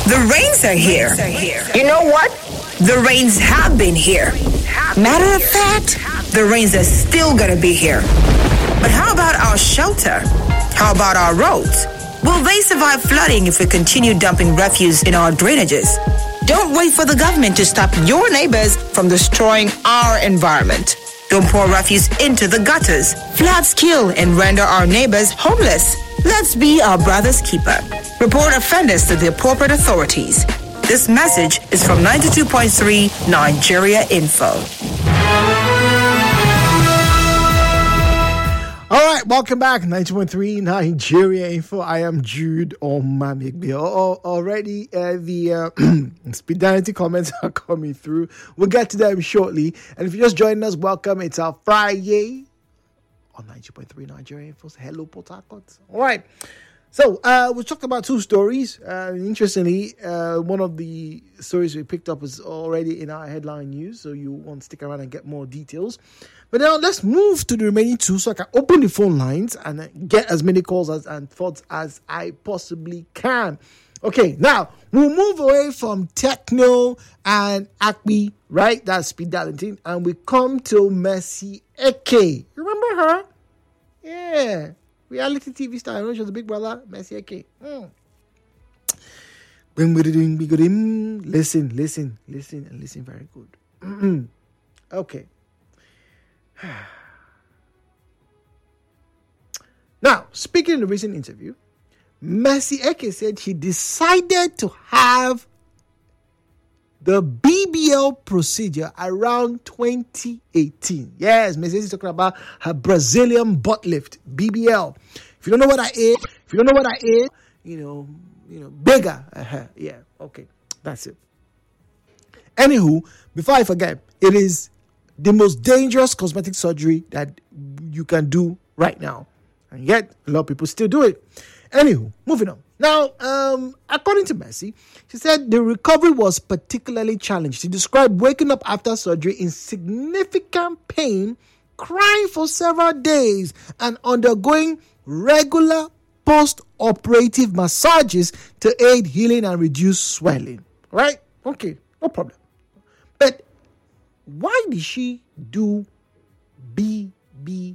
The rains are here. You know what? The rains have been here. Matter of fact, the rains are still gonna be here. But how about our shelter? How about our roads? Will they survive flooding if we continue dumping refuse in our drainages? Don't wait for the government to stop your neighbors from destroying our environment. Don't pour refuse into the gutters. Floods kill and render our neighbors homeless. Let's be our brother's keeper. Report offenders to the appropriate authorities. This message is from 92.3 Nigeria Info. All right, welcome back. 92.3 Nigeria Info. I am Jude Omamigbe. Already, the speedanity comments are coming through. We'll get to them shortly. And if you're just joining us, welcome. It's our Friday on 92.3 Nigeria Info. Hello, Port Harcourt. All right. So, we talked about two stories. Interestingly, one of the stories we picked up is already in our headline news, so you want to stick around and get more details. But now let's move to the remaining two so I can open the phone lines and get as many calls and thoughts as I possibly can. Okay, now we'll move away from Techno and Acme, right? That's Speed Darlington. And we come to Mercy Eke. Remember her? Yeah. Reality TV star. I know she was a big brother. Mercy Eke. Listen, and listen very good. Okay. Now, speaking in a recent interview, Mercy Eke said she decided to have the BBL procedure around 2018. Yes, Mercy is talking about her Brazilian butt lift, BBL. If you don't know what that is, you know, bigger. Yeah, okay, that's it. Anywho, before I forget, it is the most dangerous cosmetic surgery that you can do right now. And yet, a lot of people still do it. Anywho, moving on. Now, according to Mercy, she said the recovery was particularly challenged. She described waking up after surgery in significant pain, crying for several days, and undergoing regular post-operative massages to aid healing and reduce swelling. Right? Okay, no problem. But why did she do BBL?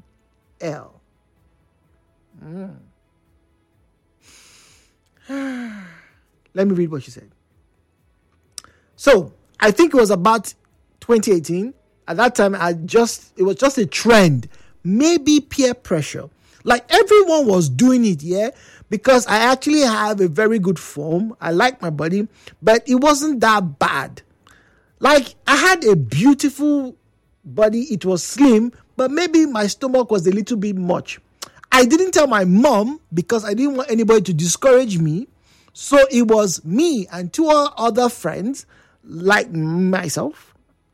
Let me read what she said. So, I think it was about 2018. At that time, it was just a trend. Maybe peer pressure. Like everyone was doing it, yeah? Because I actually have a very good form. I like my body, but it wasn't that bad. Like, I had a beautiful body. It was slim, but maybe my stomach was a little bit much. I didn't tell my mom because I didn't want anybody to discourage me. So it was me and two other friends, like myself.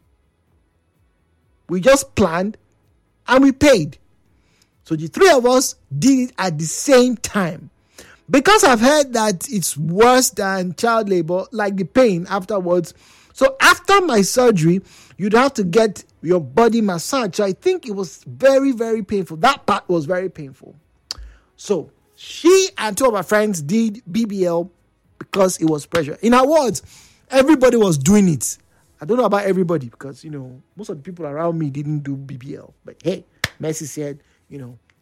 We just planned and we paid. So the three of us did it at the same time. Because I've heard that it's worse than child labor, like the pain afterwards. So after my surgery, you'd have to get your body massaged. So I think it was very, very painful. That part was very painful. So she and two of her friends did BBL because it was pressure. In her words, everybody was doing it. I don't know about everybody because, most of the people around me didn't do BBL. But hey, Mercy said, she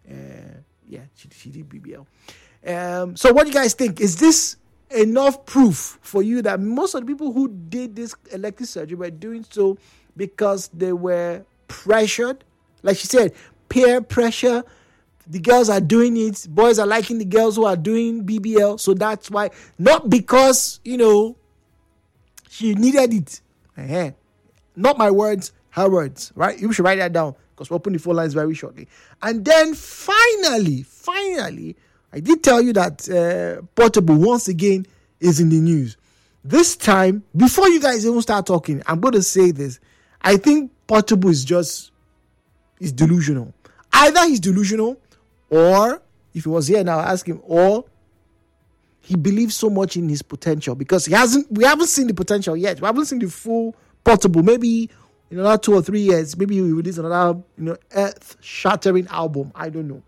did BBL. So what do you guys think? Is this enough proof for you that most of the people who did this elective surgery were doing so because they were pressured? Like she said, peer pressure. The girls are doing it. Boys are liking the girls who are doing BBL. So that's why. Not because, she needed it. Not my words, her words. Right? You should write that down because we'll open the phone lines very shortly. And then finally, I did tell you that Portable once again is in the news. This time, before you guys even start talking, I'm going to say this. I think Portable is delusional. Either he's delusional, or if he was here now, I'll ask him, or he believes so much in his potential because we haven't seen the potential yet. We haven't seen the full Portable. Maybe in another 2 or 3 years, maybe he will release another, earth-shattering album. I don't know.